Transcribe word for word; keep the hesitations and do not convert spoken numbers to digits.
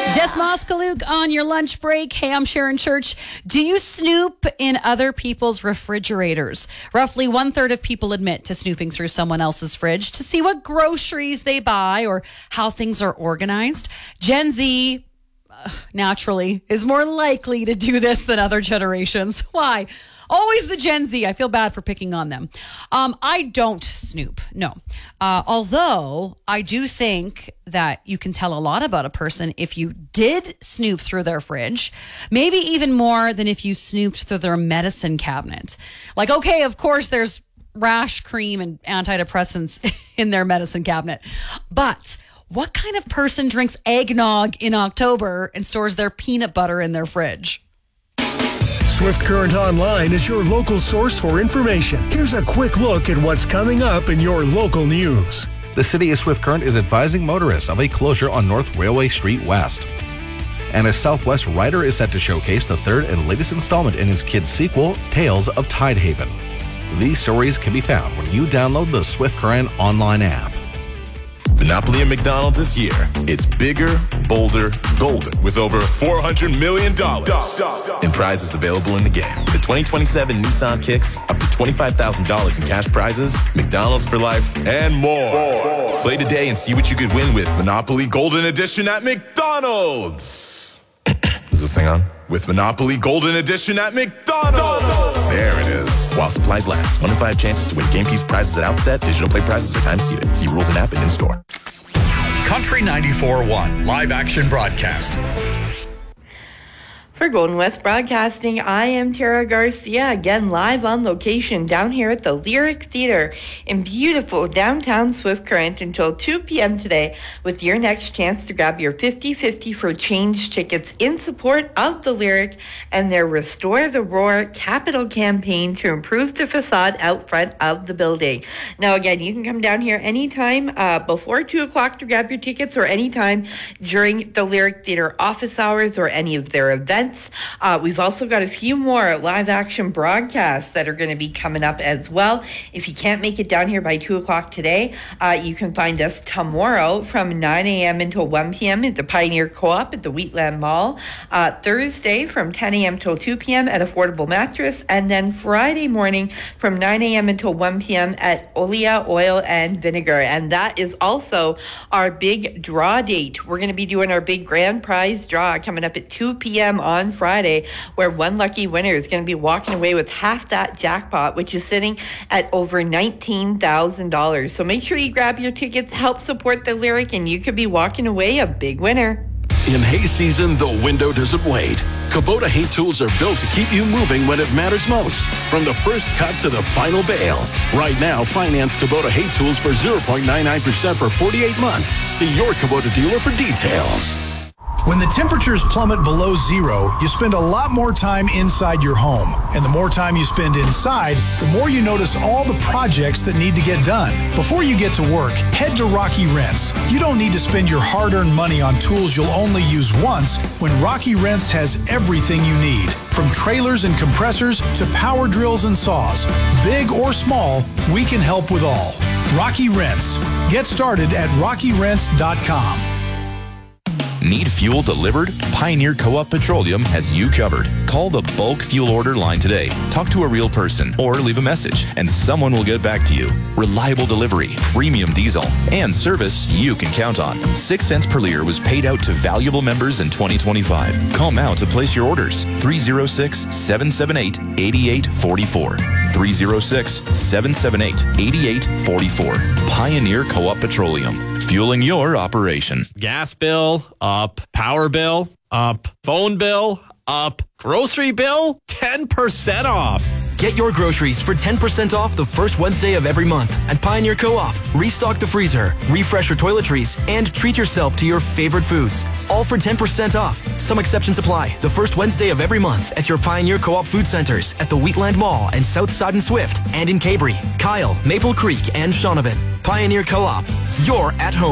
Jess Moskaluk on your lunch break. Hey, I'm Sharon Church. Do you snoop in other people's refrigerators? Roughly one third of people admit to snooping through someone else's fridge to see what groceries they buy or how things are organized. Gen Z, uh, naturally, is more likely to do this than other generations. Why? Always the Gen Z. I feel bad for picking on them. Um, I don't snoop, no. Uh, although I do think that you can tell a lot about a person if you did snoop through their fridge, maybe even more than if you snooped through their medicine cabinet. Like, okay, of course there's rash cream and antidepressants in their medicine cabinet, but what kind of person drinks eggnog in October and stores their peanut butter in their fridge? Swift Current Online is your local source for information. Here's a quick look at what's coming up in your local news. The City of Swift Current is advising motorists of a closure on North Railway Street West. And a Southwest writer is set to showcase the third and latest installment in his kids' sequel, Tales of Tidehaven. These stories can be found when you download the Swift Current Online app. Monopoly at McDonald's this year. It's bigger, bolder, golden with over four hundred million dollars in prizes available in the game. The twenty twenty-seven Nissan Kicks, up to twenty-five thousand dollars in cash prizes, McDonald's for life, and more. Play today and see what you could win with Monopoly Golden Edition at McDonald's. Is this thing on? With Monopoly Golden Edition at McDonald's. There it is. While supplies last. One in five chances to win game piece prizes at outset. Digital play prizes are time seated. See rules and app and in store. Country ninety-four point one live action broadcast. For Golden West Broadcasting, I am Tara Garcia, again live on location down here at the Lyric Theater in beautiful downtown Swift Current until two p.m. today, with your next chance to grab your fifty-fifty for change tickets in support of the Lyric and their Restore the Roar capital campaign to improve the facade out front of the building. Now, again, you can come down here anytime uh, before two o'clock to grab your tickets, or anytime during the Lyric Theater office hours or any of their events. Uh, we've also got a few more live action broadcasts that are going to be coming up as well. If you can't make it down here by two o'clock today, uh, you can find us tomorrow from nine a.m. until one p.m. at the Pioneer Co-op at the Wheatland Mall. Uh, Thursday from ten a.m. till two p.m. at Affordable Mattress. And then Friday morning from nine a.m. until one p.m. at Olia Oil and Vinegar. And that is also our big draw date. We're going to be doing our big grand prize draw coming up at two p.m. on on Friday, where one lucky winner is going to be walking away with half that jackpot, which is sitting at over nineteen thousand dollars. So make sure you grab your tickets, help support the Lyric, and you could be walking away a big winner. In hay season, the window doesn't wait. Kubota hay tools are built to keep you moving when it matters most, from the first cut to the final bale. Right now, finance Kubota hay tools for zero point nine nine percent for forty-eight months. See your Kubota dealer for details. When the temperatures plummet below zero, you spend a lot more time inside your home. And the more time you spend inside, the more you notice all the projects that need to get done. Before you get to work, head to Rocky Rents. You don't need to spend your hard-earned money on tools you'll only use once when Rocky Rents has everything you need. From trailers and compressors to power drills and saws. Big or small, we can help with all. Rocky Rents. Get started at rocky rents dot com. Need fuel delivered? Pioneer Co-op Petroleum has you covered. Call the bulk fuel order line today. Talk to a real person or leave a message and someone will get back to you. Reliable delivery, premium diesel, and service you can count on. Six cents per liter was paid out to valuable members in twenty twenty-five. Call now to place your orders. three oh six, seven seven eight, eight eight four four. three oh six, seven seven eight, eight eight four four. Pioneer Co-op Petroleum. Fueling your operation. Gas bill, up. Power bill, up. Phone bill, up. Grocery bill, ten percent off. Get your groceries for ten percent off the first Wednesday of every month at Pioneer Co-op. Restock the freezer, refresh your toiletries, and treat yourself to your favorite foods. All for ten percent off. Some exceptions apply. The first Wednesday of every month at your Pioneer Co-op food centers at the Wheatland Mall and Southside and Swift, and in Cabrey, Kyle, Maple Creek, and Shaunavon. Pioneer Co-op. You're at home.